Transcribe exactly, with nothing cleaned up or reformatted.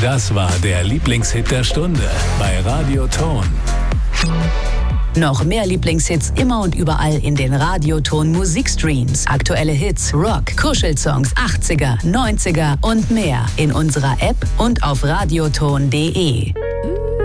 Das war der Lieblingshit der Stunde bei Radioton. Noch mehr Lieblingshits immer und überall in den Radioton Musikstreams. Aktuelle Hits, Rock, Kuschelsongs, achtziger, neunziger und mehr in unserer App und auf radioton punkt de.